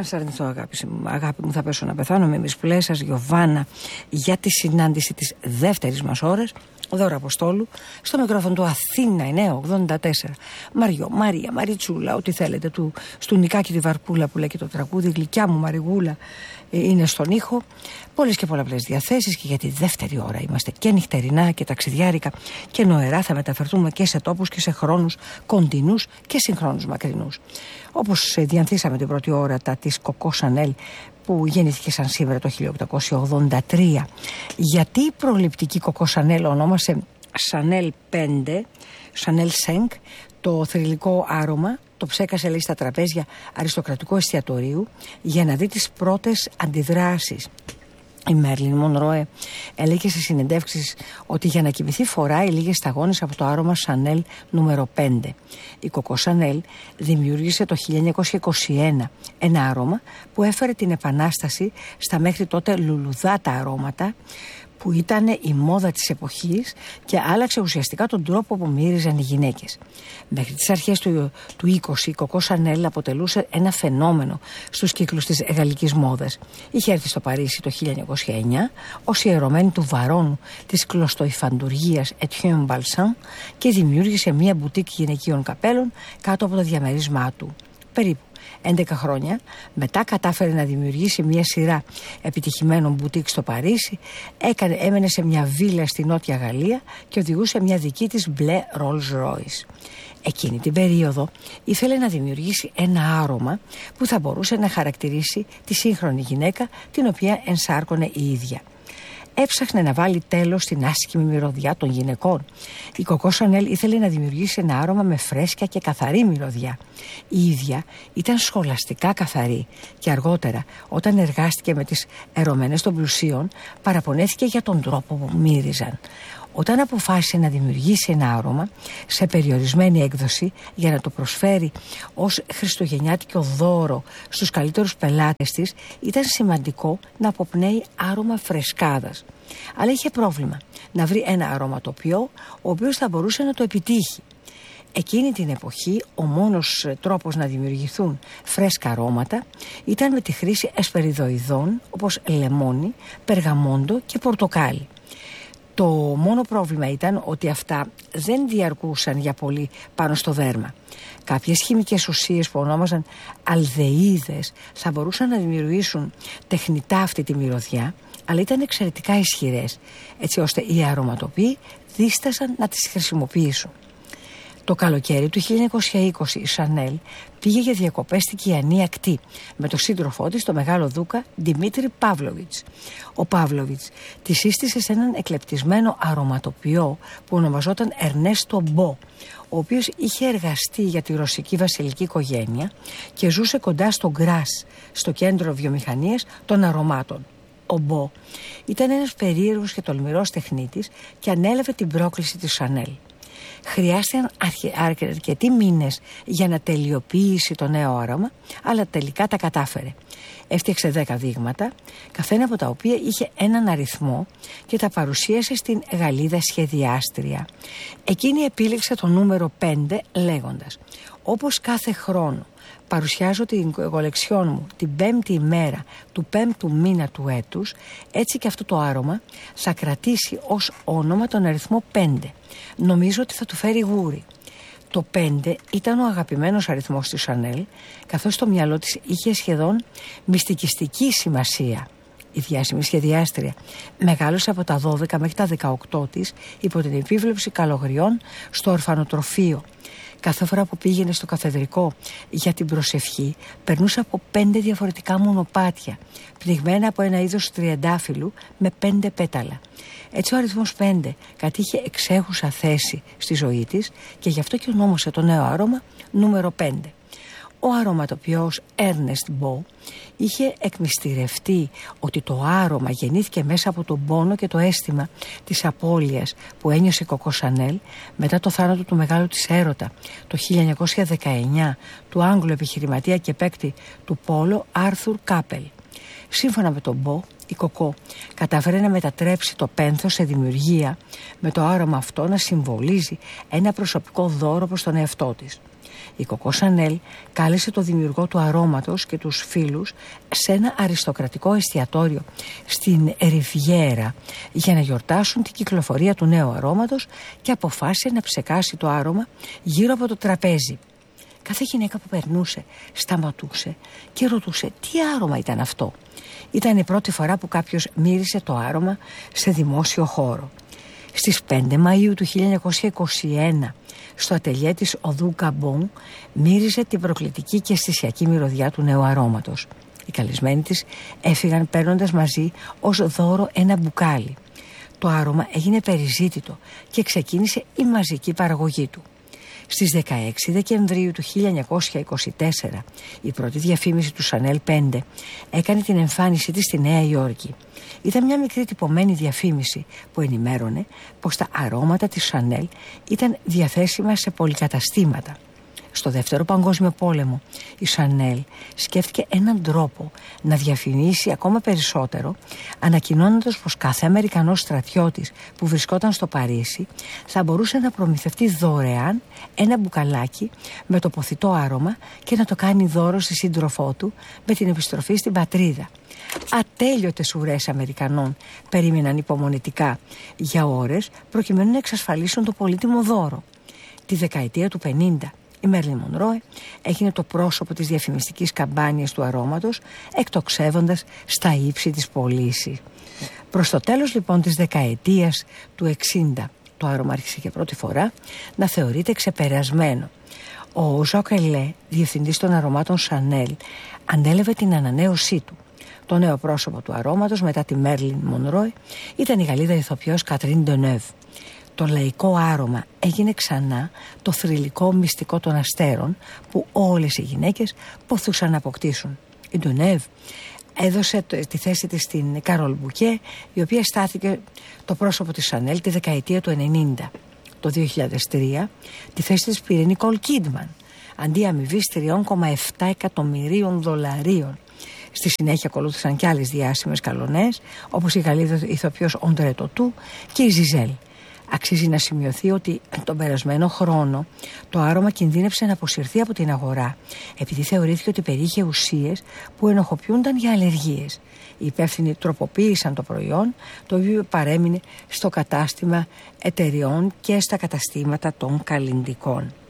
Αν σ' αρνηθώ, αγάπη μου, θα πέσω να πεθάνω. Με μισπλέ σας, Γιωβάνα, για τη συνάντηση της δεύτερης μας ώρας. Δώρα Αποστόλου, στο μικρόφωνο του Αθήνα 984. Μαριό, Μαρία, Μαριτσούλα, ό,τι θέλετε. Στου Νικάκη τη Βαρπούλα που λέει και το τραγούδι. Γλυκιά μου Μαριγούλα είναι στον ήχο. Πολλές και πολλαπλές διαθέσεις και για τη δεύτερη ώρα είμαστε και νυχτερινά και ταξιδιάρικα και νοερά. Θα μεταφερθούμε και σε τόπους και σε χρόνους κοντινούς και συγχρόνους μακρινούς. Όπως διανθίσαμε την πρώτη ώρα της Κοκό Σανέλ, που γεννήθηκε σαν σήμερα το 1883. Γιατί η προληπτική Κοκό Σανέλ ονόμασε Σανέλ 5, Σανέλ Σενκ, το θρυλικό άρωμα, το ψέκασε, λέει, στα τραπέζια αριστοκρατικού εστιατορίου για να δει τις πρώτες αντιδράσεις. Η Μέρλιν Μονρόε έλεγε σε συνεντεύξεις ότι για να κοιμηθεί φοράει λίγες σταγόνες από το άρωμα Σανέλ νούμερο 5. Η Κοκό Σανέλ δημιούργησε το 1921 ένα άρωμα που έφερε την επανάσταση στα μέχρι τότε λουλουδάτα αρώματα, που ήταν η μόδα της εποχής και άλλαξε ουσιαστικά τον τρόπο που μύριζαν οι γυναίκες. Μέχρι τις αρχές του 20 η Κοκό Σανέλ αποτελούσε ένα φαινόμενο στους κύκλους της γαλλικής μόδας. Είχε έρθει στο Παρίσι το 1909 ως ιερωμένη του βαρώνου της κλωστοϊφαντουργίας Etienne Balsan και δημιούργησε μια μπουτίκ γυναικείων καπέλων κάτω από το διαμέρισμά του. Περίπου 11 χρόνια μετά κατάφερε να δημιουργήσει μια σειρά επιτυχημένων μπουτίκ στο Παρίσι, έμενε σε μια βίλα στη Νότια Γαλλία και οδηγούσε μια δική της μπλε Rolls Royce. Εκείνη την περίοδο ήθελε να δημιουργήσει ένα άρωμα που θα μπορούσε να χαρακτηρίσει τη σύγχρονη γυναίκα, την οποία ενσάρκωνε η ίδια. Έψαχνε να βάλει τέλος στην άσχημη μυρωδιά των γυναικών. Η Κοκό Σανέλ ήθελε να δημιουργήσει ένα άρωμα με φρέσκια και καθαρή μυρωδιά. Η ίδια ήταν σχολαστικά καθαρή και αργότερα, όταν εργάστηκε με τις ερωμένες των πλουσίων, παραπονέθηκε για τον τρόπο που μύριζαν. Όταν αποφάσισε να δημιουργήσει ένα άρωμα σε περιορισμένη έκδοση για να το προσφέρει ως χριστουγεννιάτικο δώρο στους καλύτερους πελάτες της, ήταν σημαντικό να αποπνέει άρωμα φρεσκάδας. Αλλά είχε πρόβλημα να βρει ένα αρωματοποιό ο οποίος θα μπορούσε να το επιτύχει. Εκείνη την εποχή ο μόνος τρόπος να δημιουργηθούν φρέσκα αρώματα ήταν με τη χρήση εσπεριδοειδών όπως λεμόνι, περγαμόντο και πορτοκάλι. Το μόνο πρόβλημα ήταν ότι αυτά δεν διαρκούσαν για πολύ πάνω στο δέρμα. Κάποιες χημικές ουσίες που ονόμαζαν αλδεΐδες θα μπορούσαν να δημιουργήσουν τεχνητά αυτή τη μυρωδιά, αλλά ήταν εξαιρετικά ισχυρές, έτσι ώστε οι αρωματοποιοί δίστασαν να τις χρησιμοποιήσουν. Το καλοκαίρι του 1920 η Σανέλ πήγε για διακοπές στην Κιανή Ακτή με τον σύντροφό της, τον μεγάλο δούκα Δημήτρη Παύλοβιτς. Ο Παύλοβιτς τη σύστησε σε έναν εκλεπτισμένο αρωματοποιό που ονομαζόταν Ερνέστο Μπο, ο οποίος είχε εργαστεί για τη ρωσική βασιλική οικογένεια και ζούσε κοντά στο Γκράς, στο κέντρο βιομηχανίας των αρωμάτων. Ο Μπο ήταν ένας περίεργος και τολμηρός τεχνίτης και ανέλαβε την πρόκληση της Σανέλ. Χρειάστηκαν αρκετοί μήνες για να τελειοποιήσει το νέο άρωμα, αλλά τελικά τα κατάφερε. Έφτιαξε 10 δείγματα, καθένα από τα οποία είχε έναν αριθμό και τα παρουσίασε στην Γαλλίδα σχεδιάστρια. Εκείνη επίλεξε το νούμερο 5 λέγοντας: όπως κάθε χρόνο παρουσιάζω την κολεξιόν μου την 5η ημέρα του 5ου μήνα του έτους, έτσι και αυτό το άρωμα θα κρατήσει ως όνομα τον αριθμό 5. Νομίζω ότι θα του φέρει γούρι. Το 5 ήταν ο αγαπημένος αριθμός της Σανέλ, καθώς το μυαλό της είχε σχεδόν μυστικιστική σημασία. Η διάσημη σχεδιάστρια μεγάλωσε από τα 12 μέχρι τα 18 της υπό την επίβλεψη καλογριών στο ορφανοτροφείο. Κάθε φορά που πήγαινε στο καθεδρικό για την προσευχή, περνούσε από 5 διαφορετικά μονοπάτια, πνιγμένα από ένα είδος τριαντάφυλλου με 5 πέταλα. Έτσι ο αριθμός 5 κατήχε εξέχουσα θέση στη ζωή της και γι' αυτό και ονόμασε το νέο άρωμα νούμερο 5. Ο αρωματοποιός Ernest Beau είχε εκμυστηρευτεί ότι το άρωμα γεννήθηκε μέσα από τον πόνο και το αίσθημα της απώλειας που ένιωσε η Κοκό Σανέλ μετά το θάνατο του μεγάλου της έρωτα το 1919 του Άγγλου επιχειρηματία και παίκτη του πόλο Άρθουρ Κάπελ. Σύμφωνα με τον Μπο, η Κοκό κατάφερε να μετατρέψει το πένθος σε δημιουργία, με το άρωμα αυτό να συμβολίζει ένα προσωπικό δώρο προς τον εαυτό της. Η Κοκό Σανέλ κάλεσε το δημιουργό του αρώματος και τους φίλους σε ένα αριστοκρατικό εστιατόριο στην Ριβιέρα για να γιορτάσουν την κυκλοφορία του νέου αρώματος και αποφάσισε να ψεκάσει το άρωμα γύρω από το τραπέζι. Κάθε γυναίκα που περνούσε σταματούσε και ρωτούσε τι άρωμα ήταν αυτό. Ήταν η πρώτη φορά που κάποιος μύρισε το άρωμα σε δημόσιο χώρο. Στις 5 Μαΐου του 1921, στο ατελιέ της οδού Γκαμπόν, μύριζε την προκλητική και αισθησιακή μυρωδιά του νέου αρώματος. Οι καλεσμένοι της έφυγαν παίρνοντας μαζί ως δώρο ένα μπουκάλι. Το άρωμα έγινε περιζήτητο και ξεκίνησε η μαζική παραγωγή του. Στις 16 Δεκεμβρίου του 1924, η πρώτη διαφήμιση του Chanel 5 έκανε την εμφάνισή της στη Νέα Υόρκη. Ήταν μια μικρή τυπωμένη διαφήμιση που ενημέρωνε πως τα αρώματα της Chanel ήταν διαθέσιμα σε πολυκαταστήματα. Στο Δεύτερο Παγκόσμιο Πόλεμο, η Chanel σκέφτηκε έναν τρόπο να διαφημίσει ακόμα περισσότερο, ανακοινώνοντας πως κάθε Αμερικανός στρατιώτης που βρισκόταν στο Παρίσι θα μπορούσε να προμηθευτεί δωρεάν ένα μπουκαλάκι με το ποθητό άρωμα και να το κάνει δώρο στη σύντροφό του με την επιστροφή στην πατρίδα. Ατέλειωτες ουρές Αμερικανών περίμεναν υπομονετικά για ώρες προκειμένου να εξασφαλίσουν το πολύτιμο δώρο. Τη δεκαετία του 50, η Μέρλιν Μονρόε έγινε το πρόσωπο της διαφημιστικής καμπάνιας του αρώματος, εκτοξεύοντας στα ύψη της πωλήσης. Προς το τέλος λοιπόν της δεκαετίας του 60, το άρωμα άρχισε για πρώτη φορά να θεωρείται ξεπερασμένο. Ο Ζακ Ελέ, διευθυντής των αρωμάτων Chanel, ανέλαβε την ανανέωσή του. Το νέο πρόσωπο του αρώματος μετά τη Μέρλιν Μονρόε ήταν η Γαλλίδα ηθοποιός Κατρίν Ντενeuve. Το λαϊκό άρωμα έγινε ξανά το θρυλικό μυστικό των αστέρων που όλες οι γυναίκες ποθούσαν να αποκτήσουν. Η Ντενeuve έδωσε τη θέση της στην Καρόλ Μπουκέ, η οποία στάθηκε το πρόσωπο της Chanel τη δεκαετία του 90. Το 2003 τη θέση της πήρε Νικόλ Κίντμαν, αντί αμοιβής $3,7 εκατομμυρίων. Στη συνέχεια ακολούθησαν και άλλες διάσημες καλονές, όπως η Γαλλίδα ηθοποιός Οντρέ Τοτού και η Ζιζέλ. Αξίζει να σημειωθεί ότι τον περασμένο χρόνο το άρωμα κινδύνεψε να αποσυρθεί από την αγορά, επειδή θεωρήθηκε ότι περιείχε ουσίες που ενοχοποιούνταν για αλλεργίες. Οι υπεύθυνοι τροποποίησαν το προϊόν, το οποίο παρέμεινε στο κατάστημα εταιριών και στα καταστήματα των καλλυντικών.